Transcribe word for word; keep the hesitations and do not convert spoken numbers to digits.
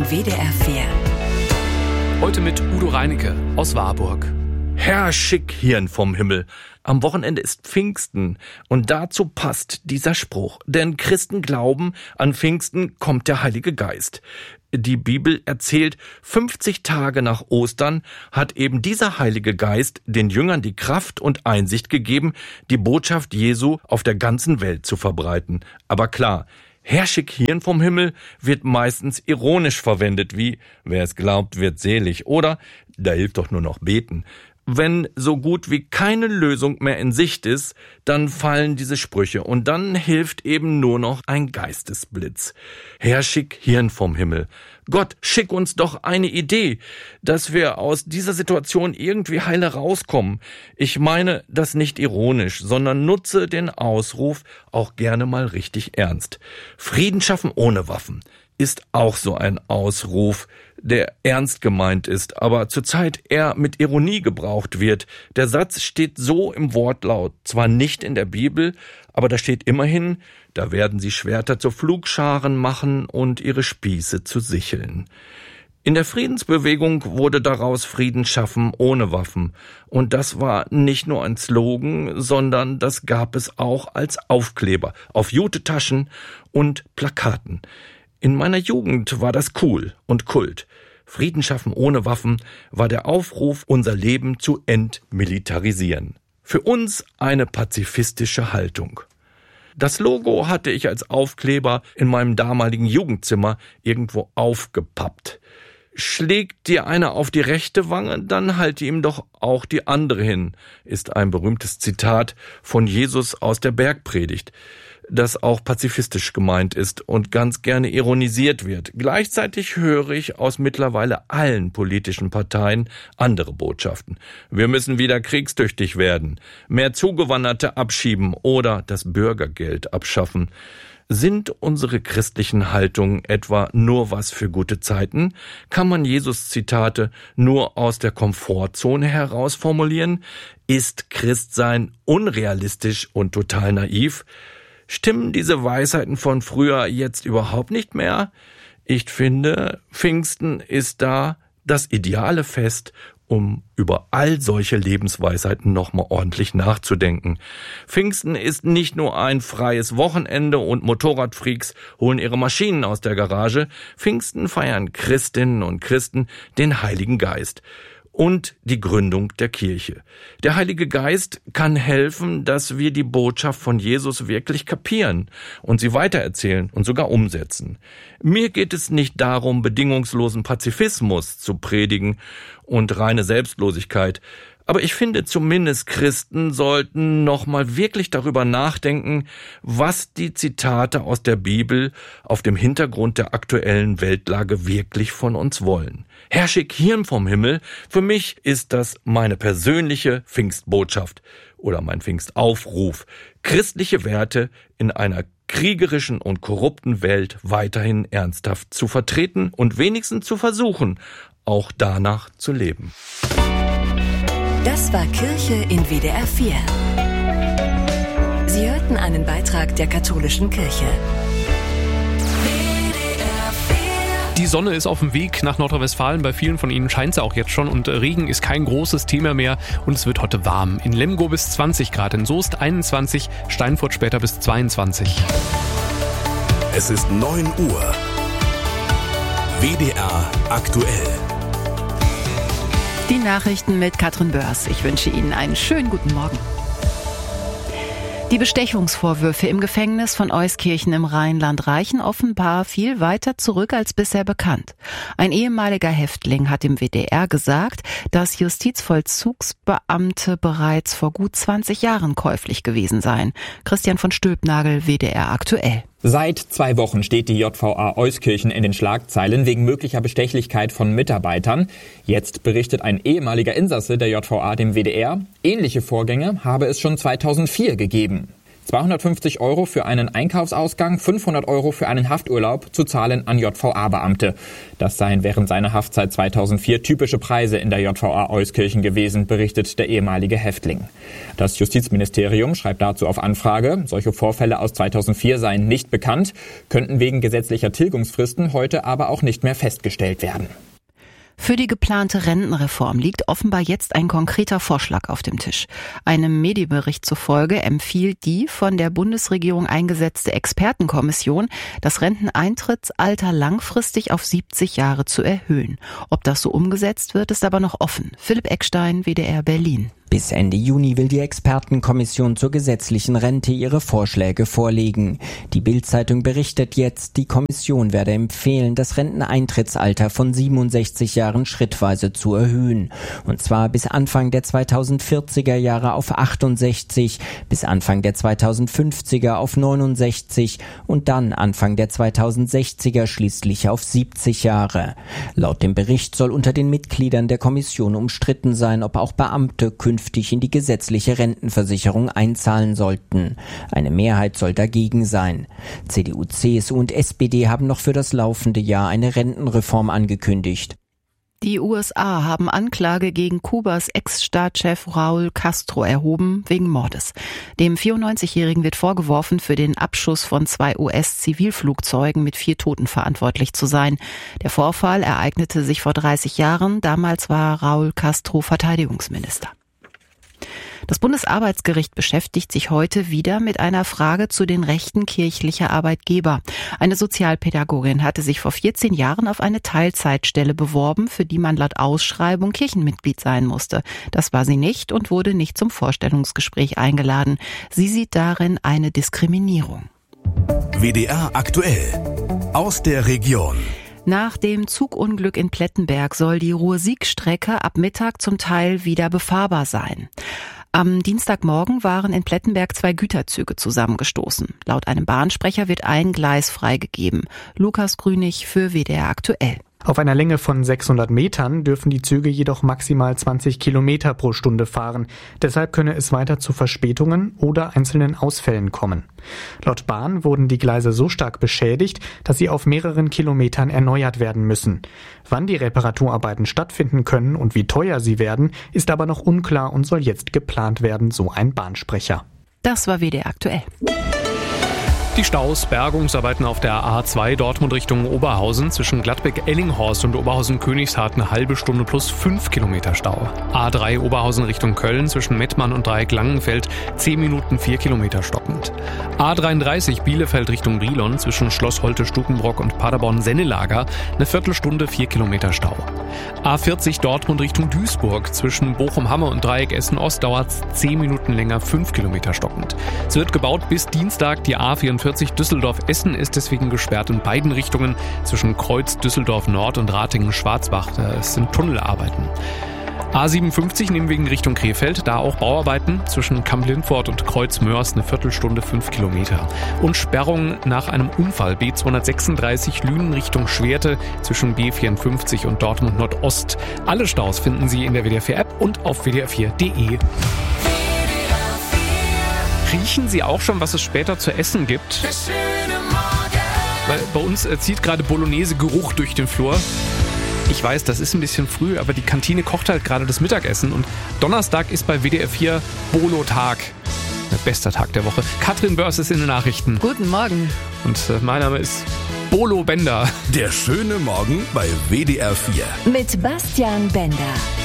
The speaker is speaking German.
in W D R vier. Heute mit Udo Reinecke aus Warburg. Herr, schick Hirn vom Himmel. Am Wochenende ist Pfingsten und dazu passt dieser Spruch. Denn Christen glauben, an Pfingsten kommt der Heilige Geist. Die Bibel erzählt, fünfzig Tage nach Ostern hat eben dieser Heilige Geist den Jüngern die Kraft und Einsicht gegeben, die Botschaft Jesu auf der ganzen Welt zu verbreiten. Aber klar, Herr, schick Hirn vom Himmel wird meistens ironisch verwendet, wie wer es glaubt, wird selig oder da hilft doch nur noch beten. Wenn so gut wie keine Lösung mehr in Sicht ist, dann fallen diese Sprüche und dann hilft eben nur noch ein Geistesblitz. Herr, schick Hirn vom Himmel. Gott, schick uns doch eine Idee, dass wir aus dieser Situation irgendwie heile rauskommen. Ich meine das nicht ironisch, sondern nutze den Ausruf auch gerne mal richtig ernst. Frieden schaffen ohne Waffen ist auch so ein Ausruf, der ernst gemeint ist, aber zurzeit eher mit Ironie gebraucht wird. Der Satz steht so im Wortlaut, zwar nicht in der Bibel, aber da steht immerhin, da werden sie Schwerter zu Pflugscharen machen und ihre Spieße zu Sicheln. In der Friedensbewegung wurde daraus Frieden schaffen ohne Waffen. Und das war nicht nur ein Slogan, sondern das gab es auch als Aufkleber auf Jutetaschen und Plakaten. In meiner Jugend war das cool und Kult. Frieden schaffen ohne Waffen war der Aufruf, unser Leben zu entmilitarisieren. Für uns eine pazifistische Haltung. Das Logo hatte ich als Aufkleber in meinem damaligen Jugendzimmer irgendwo aufgepappt. Schlägt dir einer auf die rechte Wange, dann halte ihm doch auch die andere hin, ist ein berühmtes Zitat von Jesus aus der Bergpredigt, das auch pazifistisch gemeint ist und ganz gerne ironisiert wird. Gleichzeitig höre ich aus mittlerweile allen politischen Parteien andere Botschaften. Wir müssen wieder kriegstüchtig werden, mehr Zugewanderte abschieben oder das Bürgergeld abschaffen. Sind unsere christlichen Haltungen etwa nur was für gute Zeiten? Kann man Jesus Zitate nur aus der Komfortzone heraus formulieren? Ist Christsein unrealistisch und total naiv? Stimmen diese Weisheiten von früher jetzt überhaupt nicht mehr? Ich finde, Pfingsten ist da das ideale Fest, um über all solche Lebensweisheiten nochmal ordentlich nachzudenken. Pfingsten ist nicht nur ein freies Wochenende und Motorradfreaks holen ihre Maschinen aus der Garage. Pfingsten feiern Christinnen und Christen den Heiligen Geist und die Gründung der Kirche. Der Heilige Geist kann helfen, dass wir die Botschaft von Jesus wirklich kapieren und sie weitererzählen und sogar umsetzen. Mir geht es nicht darum, bedingungslosen Pazifismus zu predigen und reine Selbstlosigkeit. Aber ich finde, zumindest Christen sollten nochmal wirklich darüber nachdenken, was die Zitate aus der Bibel auf dem Hintergrund der aktuellen Weltlage wirklich von uns wollen. Herr, schick Hirn vom Himmel, für mich ist das meine persönliche Pfingstbotschaft oder mein Pfingstaufruf. Christliche Werte in einer kriegerischen und korrupten Welt weiterhin ernsthaft zu vertreten und wenigstens zu versuchen, auch danach zu leben. Das war Kirche in W D R vier. Sie hörten einen Beitrag der katholischen Kirche. Die Sonne ist auf dem Weg nach Nordrhein-Westfalen. Bei vielen von Ihnen scheint sie auch jetzt schon. Und Regen ist kein großes Thema mehr. Und es wird heute warm. In Lemgo bis zwanzig Grad, in Soest einundzwanzig, Steinfurt später bis zweiundzwanzig. Es ist neun Uhr. W D R aktuell. Die Nachrichten mit Katrin Börs. Ich wünsche Ihnen einen schönen guten Morgen. Die Bestechungsvorwürfe im Gefängnis von Euskirchen im Rheinland reichen offenbar viel weiter zurück als bisher bekannt. Ein ehemaliger Häftling hat dem W D R gesagt, dass Justizvollzugsbeamte bereits vor gut zwanzig Jahren käuflich gewesen seien. Christian von Stülpnagel, W D R aktuell. Seit zwei Wochen steht die J V A Euskirchen in den Schlagzeilen wegen möglicher Bestechlichkeit von Mitarbeitern. Jetzt berichtet ein ehemaliger Insasse der J V A dem W D R, ähnliche Vorgänge habe es schon zweitausendvier gegeben. zweihundertfünfzig Euro für einen Einkaufsausgang, fünfhundert Euro für einen Hafturlaub zu zahlen an J V A-Beamte. Das seien während seiner Haftzeit zweitausendvier typische Preise in der J V A Euskirchen gewesen, berichtet der ehemalige Häftling. Das Justizministerium schreibt dazu auf Anfrage, solche Vorfälle aus zweitausendvier seien nicht bekannt, könnten wegen gesetzlicher Tilgungsfristen heute aber auch nicht mehr festgestellt werden. Für die geplante Rentenreform liegt offenbar jetzt ein konkreter Vorschlag auf dem Tisch. Einem Medienbericht zufolge empfiehlt die von der Bundesregierung eingesetzte Expertenkommission, das Renteneintrittsalter langfristig auf siebzig Jahre zu erhöhen. Ob das so umgesetzt wird, ist aber noch offen. Philipp Eckstein, W D R Berlin. Bis Ende Juni will die Expertenkommission zur gesetzlichen Rente ihre Vorschläge vorlegen. Die Bild-Zeitung berichtet jetzt, die Kommission werde empfehlen, das Renteneintrittsalter von siebenundsechzig Jahren schrittweise zu erhöhen. Und zwar bis Anfang der zweitausendvierziger Jahre auf achtundsechzig, bis Anfang der zweitausendfünfziger auf neunundsechzig und dann Anfang der zweitausendsechziger schließlich auf siebzig Jahre. Laut dem Bericht soll unter den Mitgliedern der Kommission umstritten sein, ob auch Beamte künftig in die gesetzliche Rentenversicherung einzahlen sollten. Eine Mehrheit soll dagegen sein. C D U, C S U und S P D haben noch für das laufende Jahr eine Rentenreform angekündigt. Die U S A haben Anklage gegen Kubas Ex-Staatschef Raúl Castro erhoben, wegen Mordes. Dem vierundneunzigjährigen wird vorgeworfen, für den Abschuss von zwei U S-Zivilflugzeugen mit vier Toten verantwortlich zu sein. Der Vorfall ereignete sich vor dreißig Jahren. Damals war Raúl Castro Verteidigungsminister. Das Bundesarbeitsgericht beschäftigt sich heute wieder mit einer Frage zu den Rechten kirchlicher Arbeitgeber. Eine Sozialpädagogin hatte sich vor vierzehn Jahren auf eine Teilzeitstelle beworben, für die man laut Ausschreibung Kirchenmitglied sein musste. Das war sie nicht und wurde nicht zum Vorstellungsgespräch eingeladen. Sie sieht darin eine Diskriminierung. W D R aktuell aus der Region. Nach dem Zugunglück in Plettenberg soll die Ruhr-Sieg-Strecke ab Mittag zum Teil wieder befahrbar sein. Am Dienstagmorgen waren in Plettenberg zwei Güterzüge zusammengestoßen. Laut einem Bahnsprecher wird ein Gleis freigegeben. Lukas Grünig für W D R aktuell. Auf einer Länge von sechshundert Metern dürfen die Züge jedoch maximal zwanzig Kilometer pro Stunde fahren. Deshalb könne es weiter zu Verspätungen oder einzelnen Ausfällen kommen. Laut Bahn wurden die Gleise so stark beschädigt, dass sie auf mehreren Kilometern erneuert werden müssen. Wann die Reparaturarbeiten stattfinden können und wie teuer sie werden, ist aber noch unklar und soll jetzt geplant werden, so ein Bahnsprecher. Das war W D R aktuell. Die Staus, Bergungsarbeiten auf der A zwei Dortmund Richtung Oberhausen zwischen Gladbeck-Ellinghorst und Oberhausen-Königshardt eine halbe Stunde plus fünf Kilometer Stau. A drei Oberhausen Richtung Köln zwischen Mettmann und Dreieck-Langenfeld zehn Minuten vier Kilometer stockend. A dreiunddreißig Bielefeld Richtung Brilon zwischen Schloss Holte-Stukenbrock und Paderborn-Sennelager eine Viertelstunde vier Kilometer Stau. A vierzig Dortmund Richtung Duisburg zwischen Bochum-Hamme und Dreieck Essen-Ost dauert zehn Minuten länger, fünf Kilometer stockend. Es wird gebaut bis Dienstag. Die A vierundvierzig Düsseldorf-Essen ist deswegen gesperrt in beiden Richtungen zwischen Kreuz Düsseldorf-Nord und Ratingen-Schwarzbach. Es sind Tunnelarbeiten. A siebenundfünfzig nehmen wegen Richtung Krefeld, da auch Bauarbeiten zwischen Kamp-Lindfort und Kreuz-Mörs eine Viertelstunde fünf Kilometer. Und Sperrungen nach einem Unfall B zweihundertsechsunddreißig Lünen Richtung Schwerte zwischen B vierundfünfzig und Dortmund Nordost. Alle Staus finden Sie in der W D R vier App und auf w d r vier punkt d e. Riechen Sie auch schon, was es später zu essen gibt? Weil bei uns zieht gerade Bolognese-Geruch durch den Flur. Ich weiß, das ist ein bisschen früh, aber die Kantine kocht halt gerade das Mittagessen und Donnerstag ist bei W D R vier Bolo-Tag. Der beste Tag der Woche. Katrin Börs ist in den Nachrichten. Guten Morgen. Und äh, mein Name ist Bolo Bender. Der schöne Morgen bei W D R vier. Mit Bastian Bender.